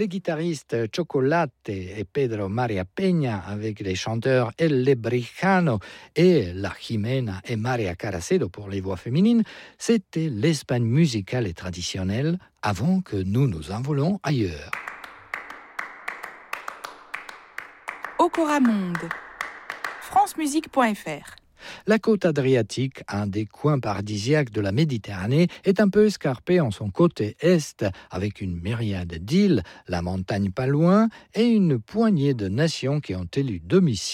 Les guitaristes Chocolate et Pedro Maria Peña avec les chanteurs El Lebrijano et La Jimena et Maria Caracedo pour les voix féminines, c'était l'Espagne musicale et traditionnelle avant que nous nous envolions ailleurs. Okora Monde. francemusique.fr. La côte adriatique, un des coins paradisiaques de la Méditerranée, est un peu escarpée en son côté est, avec une myriade d'îles, la montagne pas loin, et une poignée de nations qui ont élu domicile